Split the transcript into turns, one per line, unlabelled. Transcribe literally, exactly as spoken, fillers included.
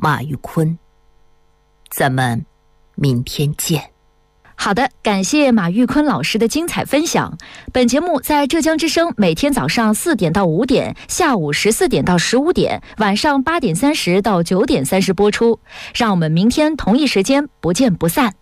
马玉坤。咱们明天见。
好的，感谢马玉坤老师的精彩分享。本节目在浙江之声每天早上四点到五点，下午十四点到十五点，晚上八点三十到九点三十播出。让我们明天同一时间不见不散。